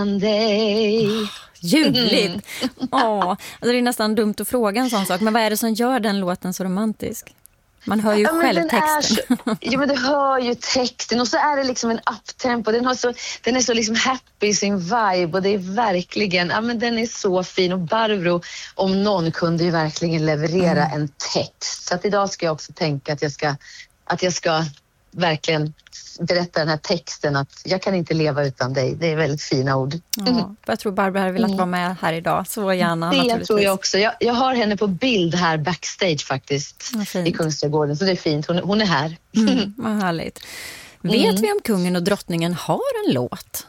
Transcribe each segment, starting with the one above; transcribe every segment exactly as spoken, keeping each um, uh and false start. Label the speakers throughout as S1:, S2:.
S1: dig.
S2: Ljuvligt. Åh, alltså det är nästan dumt att fråga en sån sak. Men vad är det som gör den låten så romantisk? Man hör ju
S1: ja,
S2: själv texten.
S1: Så, ja, men du hör ju texten. Och så är det liksom en uptempo. Den, har så, den är så liksom happy i sin vibe. Och det är verkligen, ja men den är så fin. Och Barbro, om någon, kunde ju verkligen leverera mm. en text. Så att idag ska jag också tänka att jag ska, att jag ska verkligen berätta den här texten, att jag kan inte leva utan dig. Det är väldigt fina ord.
S2: Ja, jag tror Barbro hade velat vara med här idag. Så gärna.
S1: Det tror jag också. Jag, jag har henne på bild här backstage faktiskt. I Kungsträdgården. Så det är fint. Hon, hon är här.
S2: Mm, vad härligt. Vet mm. vi om kungen och drottningen har en låt?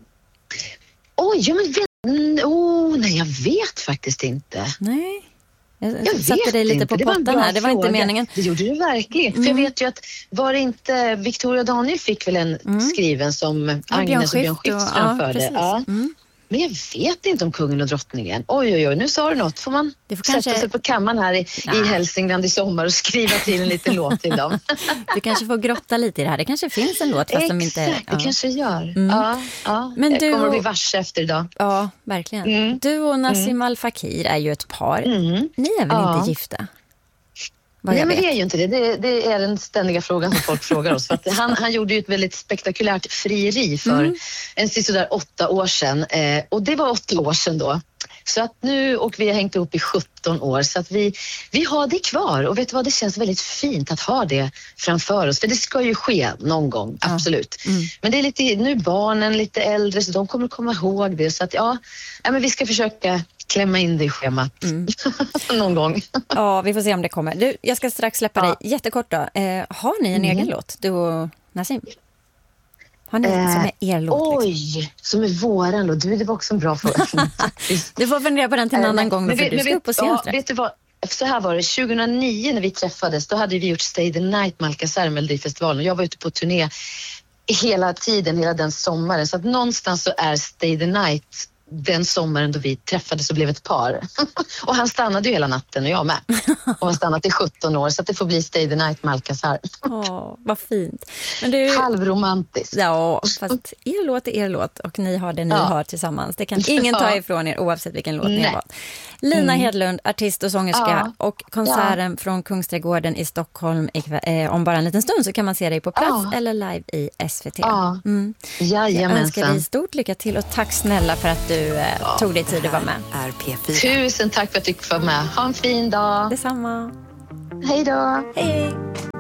S1: Oj, ja, men vet, oh, nej, jag vet faktiskt inte.
S2: Nej. Jag,
S1: jag
S2: satte dig lite på potten här, det var
S1: fråga.
S2: Inte meningen.
S1: Det gjorde du verkligen. Mm. För jag vet ju att, var det inte Victoria och Daniel fick väl en mm. skriven som
S2: ja,
S1: Agnes och Björn Skifs framförde. Ja, mm. Men jag vet inte om kungen och drottningen. Oj, oj, oj, nu sa du något. Får man får sätta kanske... sig på kammaren här i, i Hälsingland i sommar och skriva till en liten låt till dem.
S2: Du kanske får grotta lite i det här. Det kanske finns en låt fast
S1: Exakt,
S2: de inte...
S1: Exakt, det
S2: ja.
S1: kanske gör.
S2: Mm.
S1: Ja, ja. Men jag du... kommer att bli varse efter idag.
S2: Ja, verkligen. Mm. Du och Nassim mm. Al Fakir är ju ett par. Mm. Ni är väl
S1: ja.
S2: inte gifta?
S1: Vad Nej, men det är ju inte det. det. Det är den ständiga frågan som folk frågar oss. För att han, han gjorde ju ett väldigt spektakulärt frieri för mm. en sådär åtta år sedan. Eh, och det var åtta år sedan då. Så att nu, och vi har hängt ihop i sjutton år. Så att vi, vi har det kvar. Och vet du vad, det känns väldigt fint att ha det framför oss. För det ska ju ske någon gång, ja. absolut. Mm. Men det är lite, nu är barnen lite äldre så de kommer att komma ihåg det. Så att ja, ja men vi ska försöka klämma in det i schemat mm. någon gång.
S2: Ja, vi får se om det kommer. Du, jag ska strax släppa ja. dig jättekort då. Eh, har ni en mm. egen låt, du och Nassim? Har ni eh, som är er låt?
S1: Oj, liksom? Som är våran låt. Du, det var också en bra fråga.
S2: Du får fundera på den till en annan eh, gång. Men, för men, du ska
S1: vet,
S2: upp och se ja,
S1: vet du vad? Så här var det, tjugohundranio när vi träffades, då hade vi gjort Stay the Night Malkasar Melodifestivalen och jag var ute på turné hela tiden, hela den sommaren. Så att någonstans så är Stay the Night den sommaren då vi träffades och blev ett par. Och han stannade ju hela natten och jag med. Och han stannat i sjutton år så att det får bli Stay the Night Malkasar.
S2: Åh, vad fint. Men du...
S1: Halvromantiskt.
S2: Ja, fast er låt är er låt och ni har det ni ja. har tillsammans. Det kan ingen ta ifrån er oavsett vilken låt Nej. ni har valt. Lina mm. Hedlund, artist och sångerska ja. och konserten ja. från Kungsträdgården i Stockholm eh, om bara en liten stund så kan man se dig på plats ja. eller live i S V T.
S1: Ja.
S2: Mm. Jag önskar dig stort lycka till och tack snälla för att du eh, ja. tog dig tid att vara med.
S1: Är P fyra. Tusen tack för att du fick vara med. Ha en fin dag.
S2: Detsamma.
S1: Hej då.
S2: Hej.